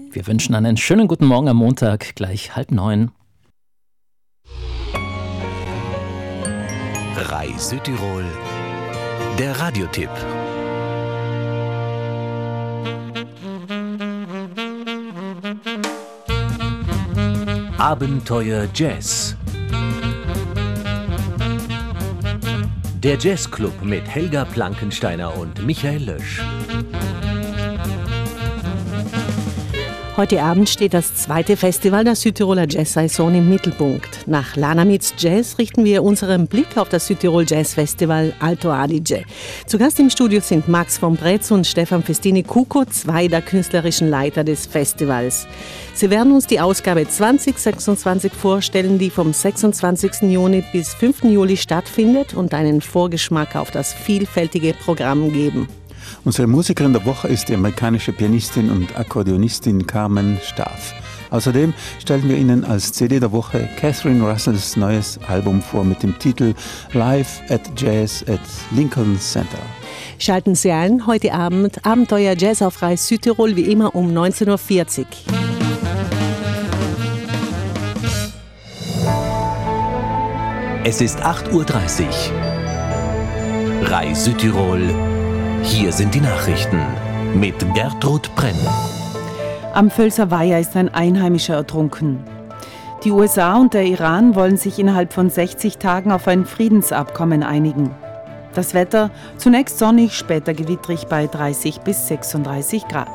Wir wünschen einen schönen guten Morgen am Montag, gleich 8:30. Rai Südtirol, der Radiotipp. Abenteuer Jazz. Der Jazzclub mit Helga Plankensteiner und Michael Lösch. Heute Abend steht das zweite Festival der Südtiroler Jazz-Saison im Mittelpunkt. Nach Lana Meets Jazz richten wir unseren Blick auf das Südtirol Jazz Festival Alto Adige. Zu Gast im Studio sind Max von Bretz und Stefan Festini-Kuko, zwei der künstlerischen Leiter des Festivals. Sie werden uns die Ausgabe 2026 vorstellen, die vom 26. Juni bis 5. Juli stattfindet und einen Vorgeschmack auf das vielfältige Programm geben. Unsere Musikerin der Woche ist die amerikanische Pianistin und Akkordeonistin Carmen Staff. Außerdem stellen wir Ihnen als CD der Woche Catherine Russells neues Album vor mit dem Titel Live at Jazz at Lincoln Center. Schalten Sie ein, heute Abend Abenteuer Jazz auf Rai Südtirol, wie immer um 19.40 Uhr. Es ist 8:30 Uhr. Rai Südtirol. Hier sind die Nachrichten mit Gertrud Brenn. Am Völser Weiher ist ein Einheimischer ertrunken. Die USA und der Iran wollen sich innerhalb von 60 Tagen auf ein Friedensabkommen einigen. Das Wetter zunächst sonnig, später gewittrig bei 30 bis 36 Grad.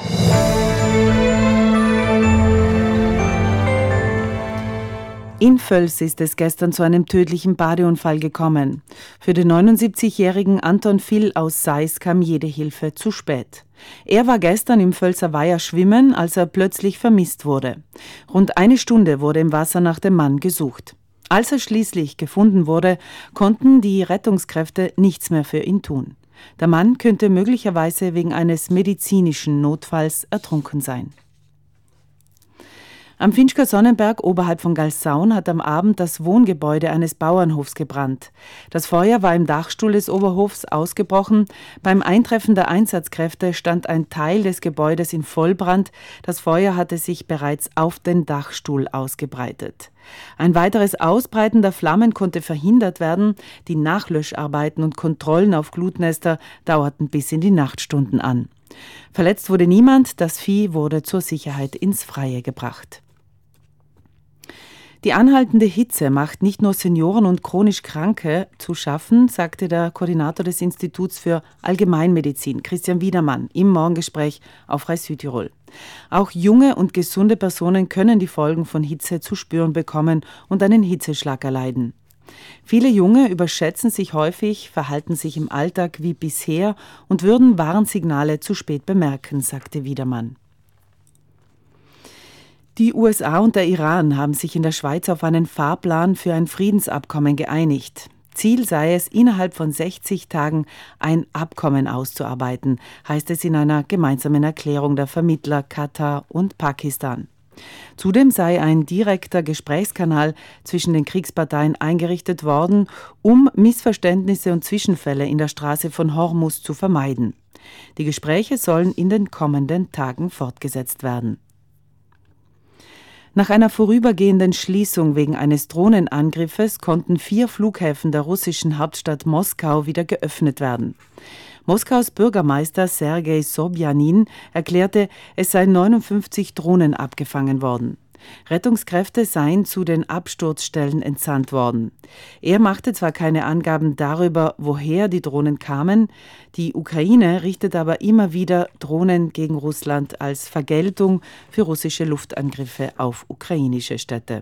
In Völs ist es gestern zu einem tödlichen Badeunfall gekommen. Für den 79-jährigen Anton Vill aus Seis kam jede Hilfe zu spät. Er war gestern im Völser Weiher schwimmen, als er plötzlich vermisst wurde. Rund eine Stunde wurde im Wasser nach dem Mann gesucht. Als er schließlich gefunden wurde, konnten die Rettungskräfte nichts mehr für ihn tun. Der Mann könnte möglicherweise wegen eines medizinischen Notfalls ertrunken sein. Am Finchker Sonnenberg oberhalb von Galsaun hat am Abend das Wohngebäude eines Bauernhofs gebrannt. Das Feuer war im Dachstuhl des Oberhofs ausgebrochen. Beim Eintreffen der Einsatzkräfte stand ein Teil des Gebäudes in Vollbrand. Das Feuer hatte sich bereits auf den Dachstuhl ausgebreitet. Ein weiteres Ausbreiten der Flammen konnte verhindert werden. Die Nachlöscharbeiten und Kontrollen auf Glutnester dauerten bis in die Nachtstunden an. Verletzt wurde niemand, das Vieh wurde zur Sicherheit ins Freie gebracht. Die anhaltende Hitze macht nicht nur Senioren und chronisch Kranke zu schaffen, sagte der Koordinator des Instituts für Allgemeinmedizin, Christian Wiedermann, im Morgengespräch auf Rai Südtirol. Auch junge und gesunde Personen können die Folgen von Hitze zu spüren bekommen und einen Hitzeschlag erleiden. Viele Junge überschätzen sich häufig, verhalten sich im Alltag wie bisher und würden Warnsignale zu spät bemerken, sagte Wiedermann. Die USA und der Iran haben sich in der Schweiz auf einen Fahrplan für ein Friedensabkommen geeinigt. Ziel sei es, innerhalb von 60 Tagen ein Abkommen auszuarbeiten, heißt es in einer gemeinsamen Erklärung der Vermittler Katar und Pakistan. Zudem sei ein direkter Gesprächskanal zwischen den Kriegsparteien eingerichtet worden, um Missverständnisse und Zwischenfälle in der Straße von Hormuz zu vermeiden. Die Gespräche sollen in den kommenden Tagen fortgesetzt werden. Nach einer vorübergehenden Schließung wegen eines Drohnenangriffes konnten 4 Flughäfen der russischen Hauptstadt Moskau wieder geöffnet werden. Moskaus Bürgermeister Sergei Sobjanin erklärte, es seien 59 Drohnen abgefangen worden. Rettungskräfte seien zu den Absturzstellen entsandt worden. Er machte zwar keine Angaben darüber, woher die Drohnen kamen, die Ukraine richtet aber immer wieder Drohnen gegen Russland als Vergeltung für russische Luftangriffe auf ukrainische Städte.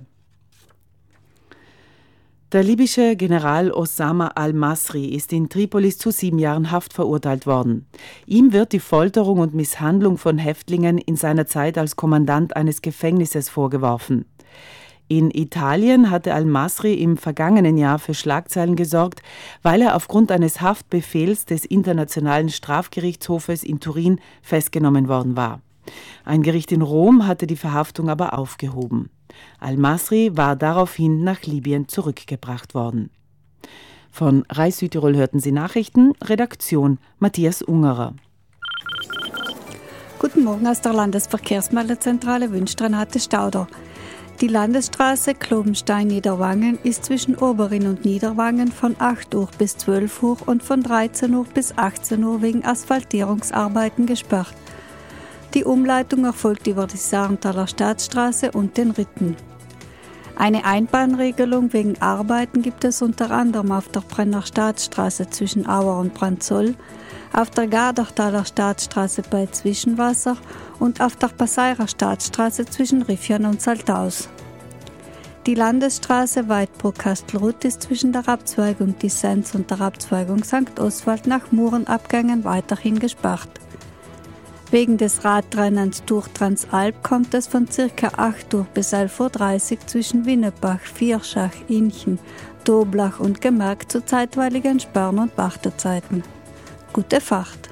Der libysche General Osama al-Masri ist in Tripolis zu 7 Jahren Haft verurteilt worden. Ihm wird die Folterung und Misshandlung von Häftlingen in seiner Zeit als Kommandant eines Gefängnisses vorgeworfen. In Italien hatte al-Masri im vergangenen Jahr für Schlagzeilen gesorgt, weil er aufgrund eines Haftbefehls des Internationalen Strafgerichtshofes in Turin festgenommen worden war. Ein Gericht in Rom hatte die Verhaftung aber aufgehoben. Al-Masri war daraufhin nach Libyen zurückgebracht worden. Von Rai Südtirol hörten Sie Nachrichten, Redaktion Matthias Ungerer. Guten Morgen aus der Landesverkehrsmeldezentrale wünscht Renate Stauder. Die Landesstraße Klobenstein-Niederwangen ist zwischen Oberin und Niederwangen von 8 Uhr bis 12 Uhr und von 13 Uhr bis 18 Uhr wegen Asphaltierungsarbeiten gesperrt. Die Umleitung erfolgt über die Sarntaler Staatsstraße und den Ritten. Eine Einbahnregelung wegen Arbeiten gibt es unter anderem auf der Brenner Staatsstraße zwischen Auer und Brandzol, auf der Gardertaler Staatsstraße bei Zwischenwasser und auf der Passeirer Staatsstraße zwischen Riffian und Saltaus. Die Landesstraße Weidbruck-Kastelruth ist zwischen der Abzweigung Dissens und der Abzweigung St. Oswald nach Murenabgängen weiterhin gesperrt. Wegen des Radrennens durch Transalp kommt es von ca. 8 Uhr bis 11.30 Uhr zwischen Winnebach, Vierschach, Inchen, Doblach und Gemerk zu zeitweiligen Sperren und Wartezeiten. Gute Fahrt!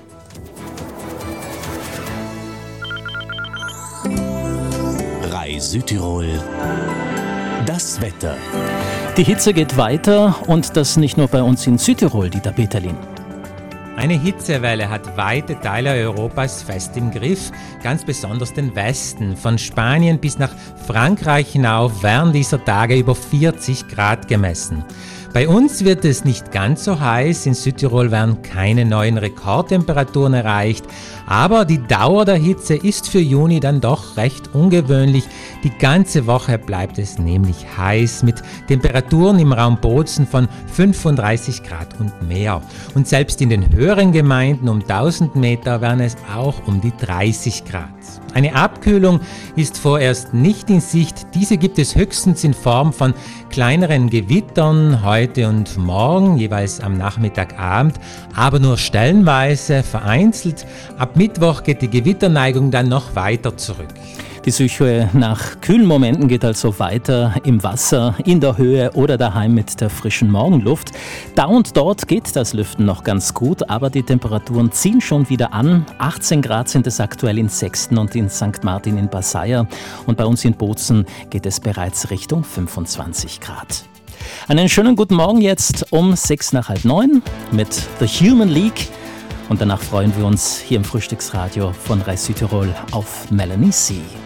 Rai Südtirol. Das Wetter. Die Hitze geht weiter und das nicht nur bei uns in Südtirol, Dieter Peterlin. Eine Hitzewelle hat weite Teile Europas fest im Griff, ganz besonders den Westen. Von Spanien bis nach Frankreich hinauf werden dieser Tage über 40 Grad gemessen. Bei uns wird es nicht ganz so heiß, in Südtirol werden keine neuen Rekordtemperaturen erreicht, aber die Dauer der Hitze ist für Juni dann doch recht ungewöhnlich. Die ganze Woche bleibt es nämlich heiß mit Temperaturen im Raum Bozen von 35 Grad und mehr. Und selbst in den höheren Gemeinden um 1000 Meter werden es auch um die 30 Grad. Eine Abkühlung ist vorerst nicht in Sicht. Diese gibt es höchstens in Form von kleineren Gewittern heute und morgen, jeweils am Nachmittagabend, aber nur stellenweise, vereinzelt. Ab Mittwoch geht die Gewitterneigung dann noch weiter zurück. Die Suche nach kühlen Momenten geht also weiter im Wasser, in der Höhe oder daheim mit der frischen Morgenluft. Da und dort geht das Lüften noch ganz gut, aber die Temperaturen ziehen schon wieder an. 18 Grad sind es aktuell in Sexten und in St. Martin in Passeier. Und bei uns in Bozen geht es bereits Richtung 25 Grad. Einen schönen guten Morgen jetzt um 8:06 mit The Human League. Und danach freuen wir uns hier im Frühstücksradio von Rai Südtirol auf Melanie C.